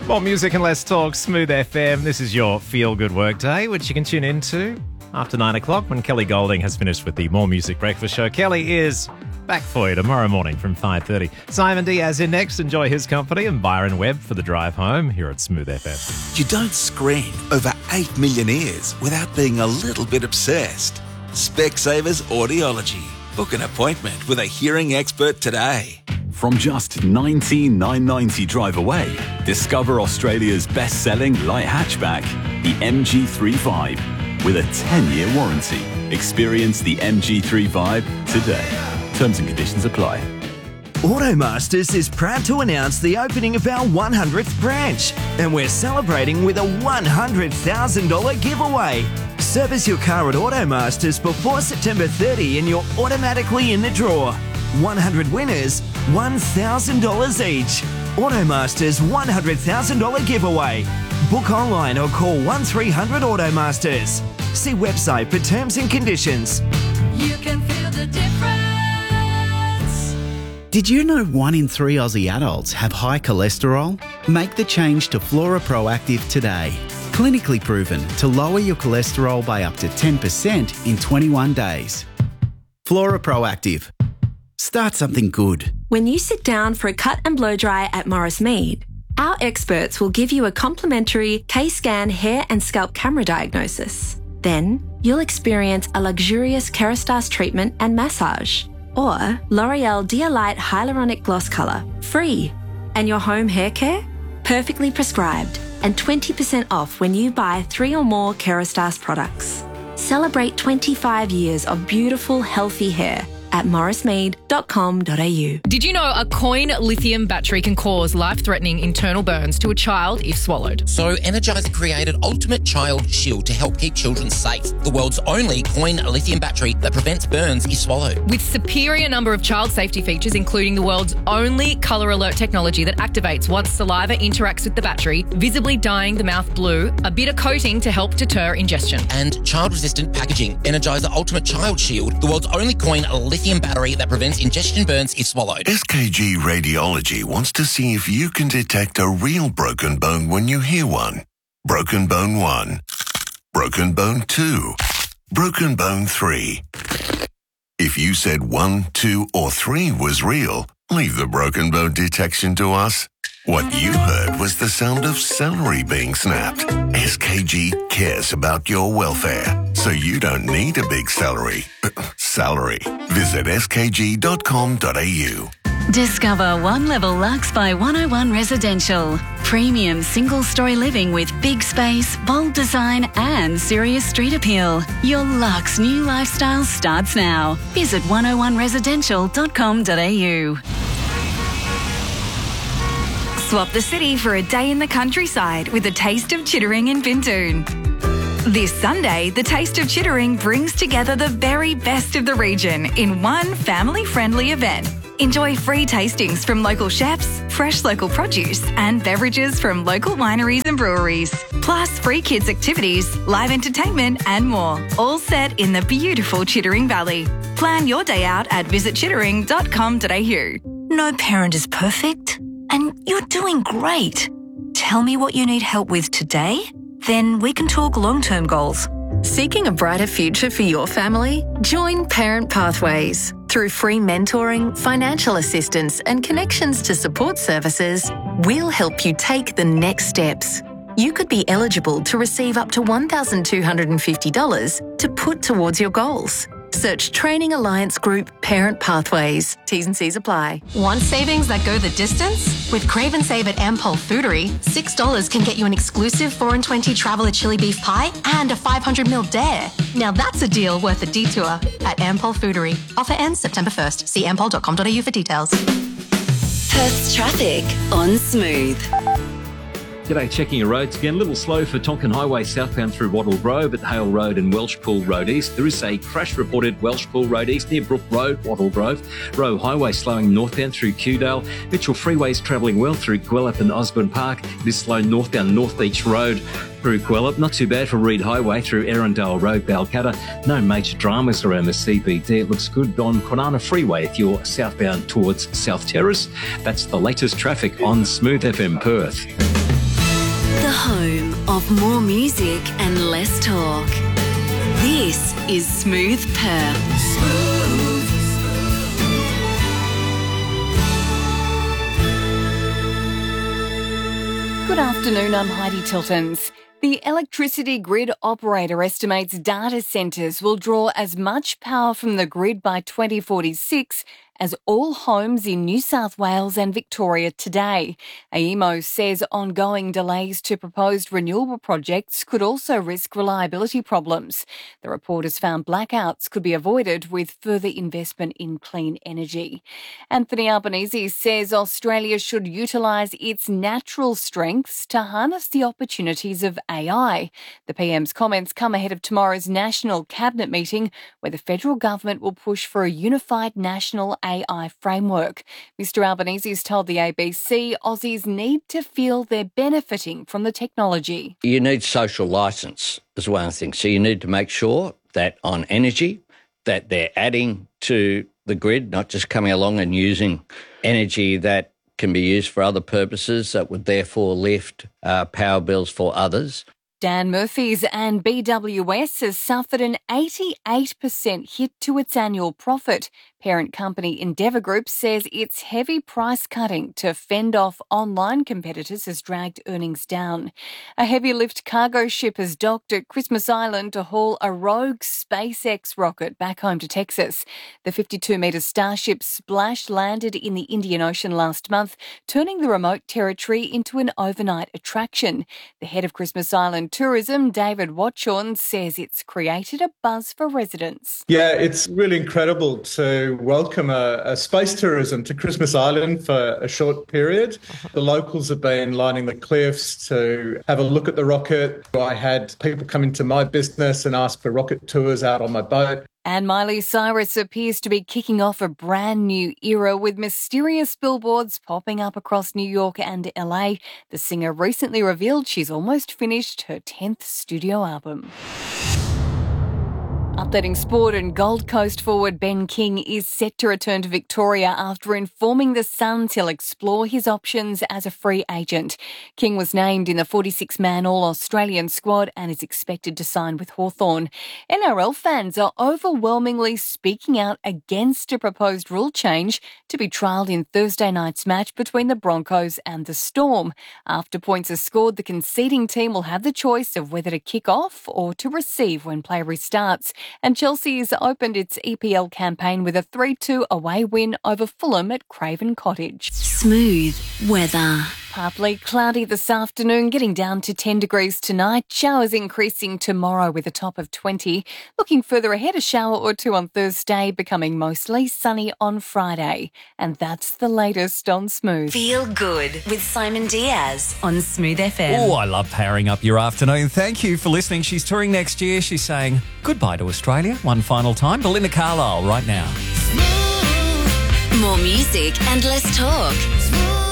More music and less talk, Smooth FM. This is your feel-good work day, which you can tune into after 9 o'clock when Kelly Golding has finished with the More Music Breakfast Show. Kelly is back for you tomorrow morning from 5:30. Simon Diaz in next. Enjoy his company, and Byron Webb for the drive home here at Smooth FM. You don't screen over 8 million ears without being a little bit obsessed. Specsavers Audiology. Book an appointment with a hearing expert today. From just $19,990 drive away, discover Australia's best-selling light hatchback, the MG3 with a 10-year warranty. Experience the MG3 today. Terms and conditions apply. Automasters is proud to announce the opening of our 100th branch, and we're celebrating with a $100,000 giveaway. Service your car at Automasters before September 30 and you're automatically in the draw. 100 winners, $1,000 each. Automasters $100,000 giveaway. Book online or call 1300 Automasters. See website for terms and conditions. You can feel the difference. Did you know 1 in 3 Aussie adults have high cholesterol? Make the change to Flora Proactive today. Clinically proven to lower your cholesterol by up to 10% in 21 days. Flora Proactive. Start something good. When you sit down for a cut and blow dry at Morris Mead, our experts will give you a complimentary K-Scan hair and scalp camera diagnosis. Then you'll experience a luxurious Kerastase treatment and massage, or L'Oreal Dialight Hyaluronic Gloss Colour, free. And your home hair care? Perfectly prescribed and 20% off when you buy 3 or more Kerastase products. Celebrate 25 years of beautiful, healthy hair at morrismead.com.au. Did you know a coin lithium battery can cause life-threatening internal burns to a child if swallowed? So Energizer created Ultimate Child Shield to help keep children safe. The world's only coin lithium battery that prevents burns if swallowed. With superior number of child safety features, including the world's only colour alert technology that activates once saliva interacts with the battery, visibly dyeing the mouth blue, a bitter coating to help deter ingestion. And child-resistant packaging. Energizer Ultimate Child Shield, the world's only coin lithium battery that prevents ingestion burns if swallowed. SKG Radiology wants to see if you can detect a real broken bone when you hear one. Broken bone 1. Broken bone 2. Broken bone 3. If you said 1, 2 or 3 was real, leave the broken bone detection to us. What you heard was the sound of celery being snapped. SKG cares about your welfare, so you don't need a big salary. Visit skg.com.au. Discover One Level Luxe by 101 Residential. Premium single-story living with big space, bold design and serious street appeal. Your luxe new lifestyle starts now. Visit 101residential.com.au. Swap the city for a day in the countryside with a taste of Chittering in Bintoon. This Sunday, the Taste of Chittering brings together the very best of the region in one family-friendly event. Enjoy free tastings from local chefs, fresh local produce and beverages from local wineries and breweries. Plus free kids activities, live entertainment and more. All set in the beautiful Chittering Valley. Plan your day out at visitchittering.com.au. No parent is perfect, and you're doing great. Tell me what you need help with today, then we can talk long-term goals. Seeking a brighter future for your family? Join Parent Pathways. Through free mentoring, financial assistance and connections to support services, we'll help you take the next steps. You could be eligible to receive up to $1,250 to put towards your goals. Search Training Alliance Group Parent Pathways. T's and C's apply. Want savings that go the distance? With Crave and Save at Ampol Foodery, $6 can get you an exclusive 4 and 20 Traveller chili beef pie and a 500ml dare. Now that's a deal worth a detour at Ampol Foodery. Offer ends September 1st. See ampol.com.au for details. Perth's traffic on Smooth. G'day, checking your roads again. A little slow for Tonkin Highway southbound through Wattle Grove at Hale Road and Welshpool Road East. There is a crash reported Welshpool Road East near Brook Road, Wattle Grove. Rowe Highway slowing northbound through Kewdale. Mitchell Freeway's travelling well through Gwelup and Osborne Park. It is slow northbound North Beach Road through Gwelup. Not too bad for Reed Highway through Erindale Road, Balcatta. No major dramas around the CBD. It looks good on Kwinana Freeway if you're southbound towards South Terrace. That's the latest traffic on Smooth FM Perth. The home of more music and less talk. This is Smooth Perth. Good afternoon, I'm Heidi Tiltons. The electricity grid operator estimates data centres will draw as much power from the grid by 2046 as all homes in New South Wales and Victoria today. AEMO says ongoing delays to proposed renewable projects could also risk reliability problems. The report has found blackouts could be avoided with further investment in clean energy. Anthony Albanese says Australia should utilise its natural strengths to harness the opportunities of AI. The PM's comments come ahead of tomorrow's National Cabinet meeting, where the federal government will push for a unified national AI framework. Mr Albanese has told the ABC Aussies need to feel they're benefiting from the technology. You need social licence as one thing. So you need to make sure that on energy, that they're adding to the grid, not just coming along and using energy that can be used for other purposes that would therefore lift power bills for others. Dan Murphy's and BWS has suffered an 88% hit to its annual profit. Parent company Endeavour Group says its heavy price cutting to fend off online competitors has dragged earnings down. A heavy lift cargo ship has docked at Christmas Island to haul a rogue SpaceX rocket back home to Texas. The 52-metre Starship splash landed in the Indian Ocean last month, turning the remote territory into an overnight attraction. The head of Christmas Island Tourism, David Watchorn, says it's created a buzz for residents. Yeah, it's really incredible to welcome a space tourism to Christmas Island for a short period. The locals have been lining the cliffs to have a look at the rocket. I had people come into my business and ask for rocket tours out on my boat. And Miley Cyrus appears to be kicking off a brand new era with mysterious billboards popping up across New York and LA. The singer recently revealed she's almost finished her 10th studio album. Updating sport, and Gold Coast forward Ben King is set to return to Victoria after informing the Suns he'll explore his options as a free agent. King was named in the 46-man All-Australian squad and is expected to sign with Hawthorn. NRL fans are overwhelmingly speaking out against a proposed rule change to be trialled in Thursday night's match between the Broncos and the Storm. After points are scored, the conceding team will have the choice of whether to kick off or to receive when play restarts. And Chelsea has opened its EPL campaign with a 3-2 away win over Fulham at Craven Cottage. Smooth weather. Partly cloudy this afternoon, getting down to 10 degrees tonight. Showers increasing tomorrow with a top of 20. Looking further ahead, a shower or two on Thursday, becoming mostly sunny on Friday. And that's the latest on Smooth. Feel good with Simon Diaz on Smooth FM. Oh, I love powering up your afternoon. Thank you for listening. She's touring next year. She's saying goodbye to Australia one final time. Belinda Carlisle right now. More music and less talk.